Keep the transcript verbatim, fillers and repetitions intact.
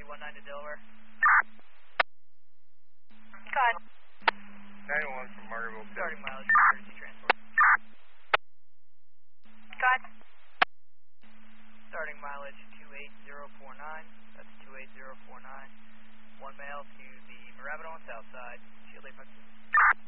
one nine to Delaware. Go ahead. nine one from Margaretville. Starting mileage, emergency transport. Go ahead. Starting mileage two eight zero four nine. That's two eight zero four nine. One male to the Mirabito on south side. Shield eight five two.